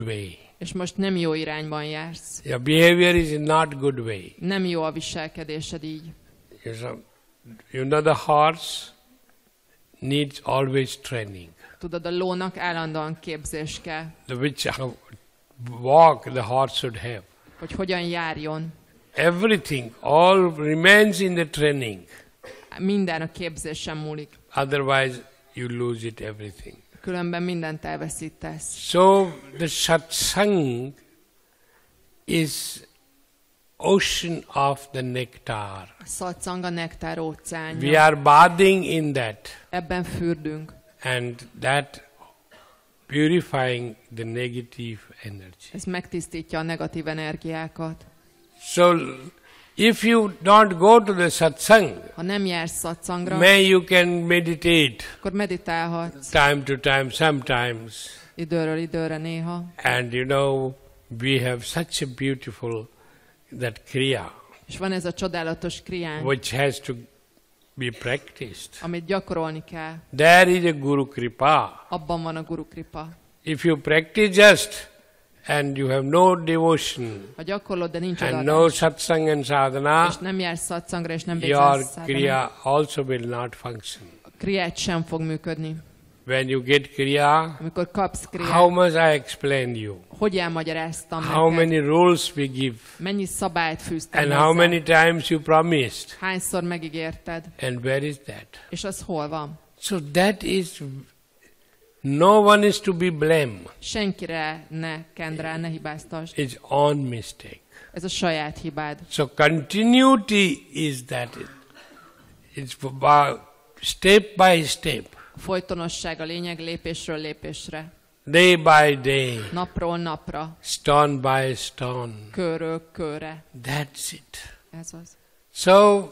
way. És most nem jó irányban jársz. Your behavior is not good way. Nem jó a viselkedésed így. You know the horse needs always training. Tudod, a lónak állandóan képzés kell. Which walk the horse should have. Hogy hogyan járjon. Everything, all remains in the training. Minden a képzésen múlik. Otherwise you lose it everything. Különben mindent elveszítesz. So the satsang is ocean of the nectar. A satsang a nektár óceánja. We are bathing in that. Ebben fürdünk. And that purifying the negative energy. Ez megtisztítja a negatív energiákat. So if you don't go to the satsang, ha nem jársz satsangra, may you can meditate. Akkor meditálhatsz. Time to time, sometimes. Időről időre néha. And you know, we have such a beautiful that kriya. És van ez a csodálatos kriyánk, which has to be practiced. Amit gyakorolni kell. There is a Guru Kripa. Abban van a Guru Kripa. If you practice just and you have no devotion, ha gyakorlod, de nincs and no satsang and sadhana, és nem jársz satsangra, és nem your végzel sadhana, kriya also will not function. a kriyát sem fog működni. When you get kriya, amikor kapsz kriyát, how must I explain you? Hogy elmagyaráztam How neked? many rules we give? Mennyi szabályt fűztem And hozzá? how many times you promised? Hányszor megígérted? And where is that? És az hol van? So that is, no one is to be blamed. Senkire ne kend rá, ne hibáztass. It's own mistake. Ez a saját hibád. So continuity is that. It's step by step. A folytonosság a lényeg, lépésről lépésre. Day by day. Napról napra. Stone by stone. Kőről kőre. That's it. Ez az. So,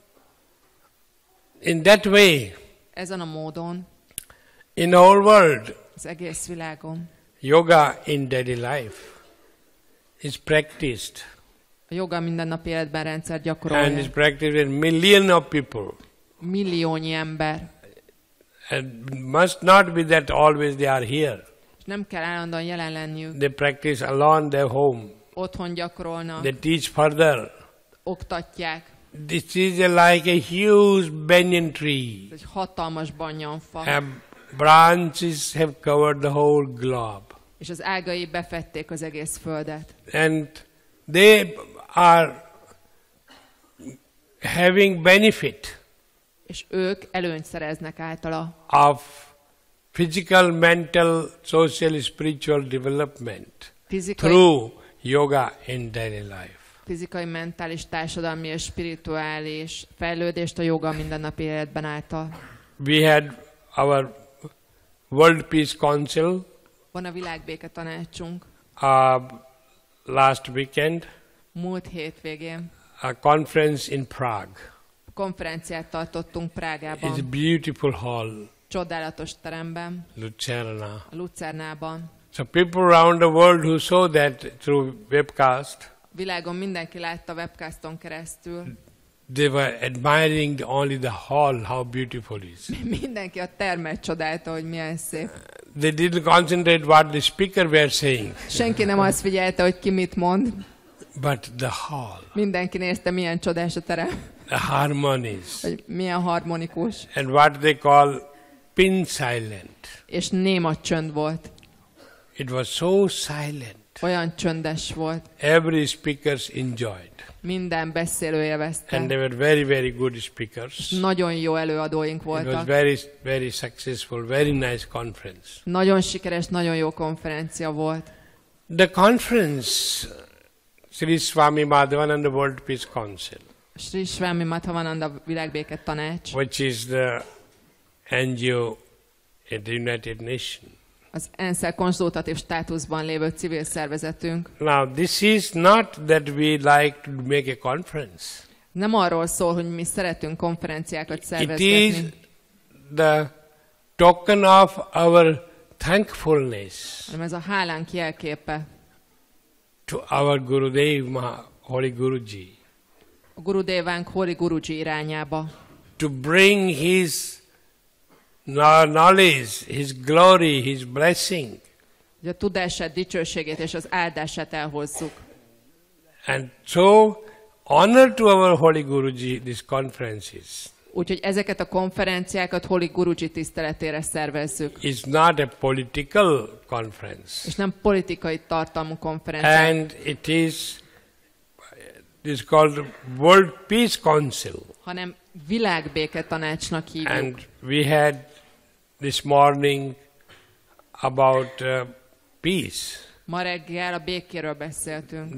in that way, ezen a módon, in the whole world, az egész világon, yoga in daily life is practiced. A joga mindennapi életben rendszer And gyakorolja. is practiced with millions of people. Milliónyi ember. And must not be that always they are here. És nem kell állandóan jelen lenniük. They practice alone their home. Otthon gyakorolnak. They teach further. Oktatják. This is like a huge banyan tree. Ez egy hatalmas banyanfa. Branches have covered the whole globe. És az ágai befették az egész földet. And they are having benefit. És ők előnyt szereznek általa. Of physical, mental, social, spiritual development. Through yoga in daily life. Fizikai, mentális, társadalmi és spirituális fejlődést a joga mindennapi életben által. We had our World Peace Council. Van a világbéke tanácsunk. Last weekend. Múlt hétvégén. A conference in Prague. Konferenciát tartottunk Prágában. It's a beautiful hall. Csodálatos teremben. Lucerna. Lucernában. So people around the world who saw that through webcast. Világon mindenki látta webcaston keresztül. They were admiring only the hall, how beautiful it is. Mindenki a termet csodálta, hogy milyen szép. They didn't concentrate what the speaker were saying. Senki nem azt figyelte, hogy ki mit mond. But the hall. Mindenki nézte, milyen csodás a terem. The harmonies. Hogy milyen harmonikus. And what they call pin silent. És néma csönd volt. It was so silent. Olyan csöndes volt. Every speaker enjoyed. Minden beszélő élvezte. And they were very, very good speakers. Nagyon jó előadóink voltak. It was very, very successful, very nice conference. Nagyon sikeres, nagyon jó konferencia volt. The conference, Sri Swami Madhavananda World Peace Council. Sri Swami Madhavananda Világbéke Tanács. Which is the NGO at the United Nations. Az ENSZ-el konzultatív státuszban lévő civil szervezetünk. Now this is not that we like to make a conference. Nem arról szól, hogy mi szeretünk konferenciákat szervezni. It is the token of our thankfulness. Hanem ez a hálánk jelképe. To our Gurudev, Holy Guruji. A Gurudevánk Hori Guruji irányába. To bring his knowledge, his glory, his blessing. hogy a tudását, dicsőségét és az áldását elhozzuk. And so, honor to our Holy Guruji, these conferences. Úgyhogy ezeket a konferenciákat Holy Guruji tiszteletére szervezzük. It's not a political conference. És nem politikai tartalmú konferenciák. And it is called World Peace Council. Hanem világbéke tanácsnak hívjuk. And we had this morning about peace. Ma reggel a békéről beszéltünk.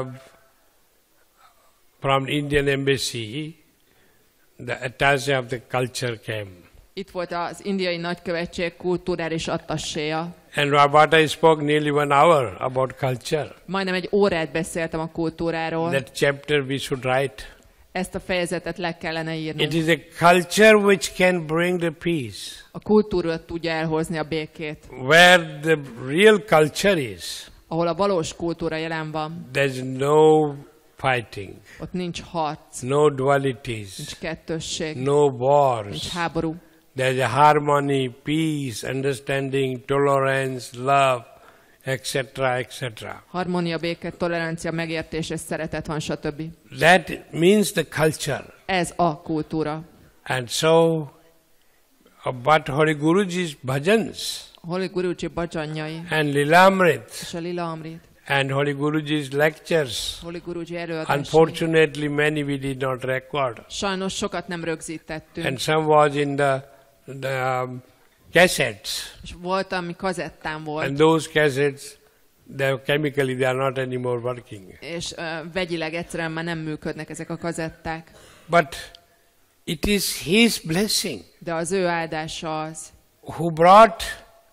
From Indian Embassy, the attaché of the culture came. Itt volt az indiai nagykövetség kulturális attasséja. And what I spoke nearly 1 hour about culture. Majdnem 1 órát beszéltem a kultúráról. That chapter we should write. Ezt a fejezetet le kellene írni. It is a culture which can bring the peace. A kultúra tudja elhozni a békét. Where the real culture is. Ahol a valós kultúra jelen van. There's no fighting. Ott nincs harc. No dualities. Nincs kettősség. No wars. Nincs háború. There's a harmony, peace, understanding, tolerance, love, etc., etc. Harmónia, béke, tolerancia, megértés és szeretet van, stb. That means the culture. Ez a kultúra. And so, but Holy Guruji's bhajans Holy Guruji bhajanjai and Lilamrit és a Lila Amrit, and Holy Guruji's lectures, Holy Guruji előadásai. unfortunately many we did not record. Sajnos sokat nem rögzítettünk. And some was in the cassettes. És volt, ami kazettán volt. And those cassettes, chemically they are not anymore working. És vegyileg egyszerűen már nem működnek ezek a kazetták. But it is His blessing. De az ő áldása az, Who brought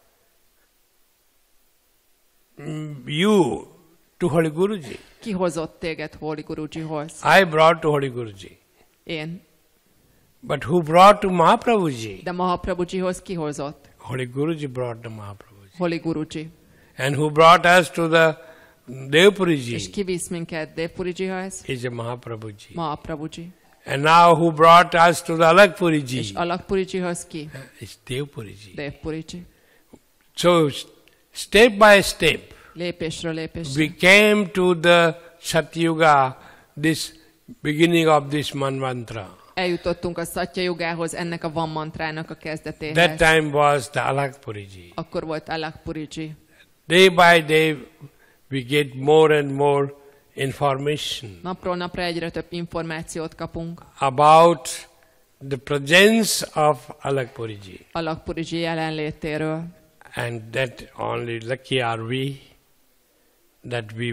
you to Holy Guruji. ki hozott téged Holy Gurujihoz. I brought to Holy Guruji. Én. But who brought to Mahaprabhuji? De Mahaprabhujihoz ki hozott? Holy Guruji brought to Mahaprabhuji. Holy Guruji. And who brought us to the És Devpuriji ki visz minket Devpurijihoz? is a Mahaprabhuji. Mahaprabhuji. And now who brought us to the És Alakpuriji Alakpurijihoz ki? is Devpuriji. Devpuriji. So step by step Lépésről lépésre. we came to the Satyuga, this beginning of this mantra. Eljutottunk a Satya Yugához, ennek a Van mantrának a That kezdetéhez. time was the Alakpuriji. Akkor volt Alakpuriji. Day by day we get more and more information Napról napra egyre több információt kapunk about the presence of Alakpuriji. Alakpuriji jelenlétéről. And that only lucky are we that we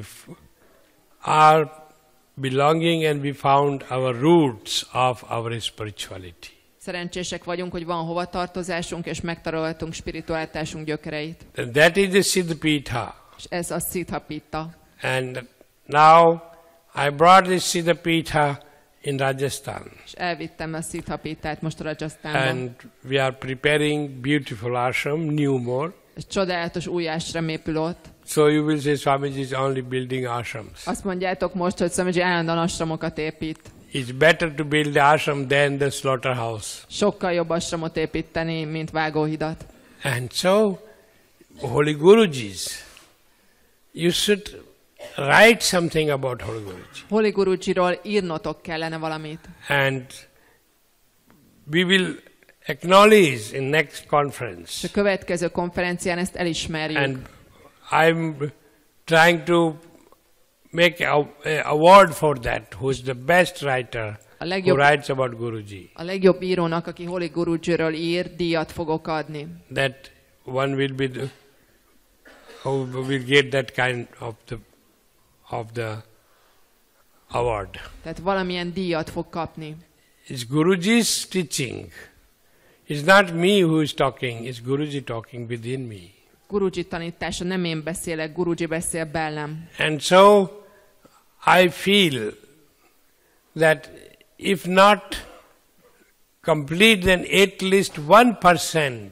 are belonging and we found our roots of our spirituality. Szerencsések vagyunk, hogy van hova tartozásunk, és megtaroltunk spiritualitásunk gyökereit. And that is the Siddhapitha. És ez a Siddhapita. And now I brought this Siddhapitha in Rajasthan. És elvittem a Siddhapitát most Rajasztánban. And we are preparing beautiful ashram, new more. És csodálatos új ásram épül ott. So you will say Swamiji is only building ashrams. Azt mondjátok most, hogy Swamiji állandóan asramokat épít. It's better to build the ashram than the slaughterhouse. Sokkal jobb asramot építeni, mint vágóhidat. And so, Holy Guruji's, you should write something about Holy Guruji. Holy Gurujiról írnotok kellene valamit. And we will acknowledge in next És conference. a következő konferencián ezt elismerjük. And I'm trying to make a award for that, who is the best writer who writes about Guruji. A legjobb írónak, aki Holy Gurujiről ír, díjat fogok adni. That one will be who will get that kind of the award. Tehát valamilyen díjat fog kapni. It's Guruji's teaching. It's not me who is talking, it's Guruji talking within me. Guruji tanítása, nem én beszélek, Guruji beszél bennem. And so I feel that if not complete, then at least 1%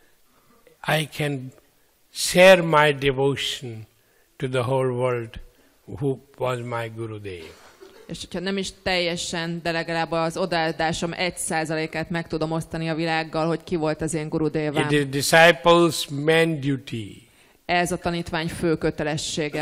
I can share my devotion to the whole world who was my Gurudev. És hogyha nem is teljesen, de legalább az odaadásom 1%-át meg tudom osztani a világgal, hogy ki volt az én It Gurudevám. is disciples' main duty Ez a tanítvány fő kötelessége.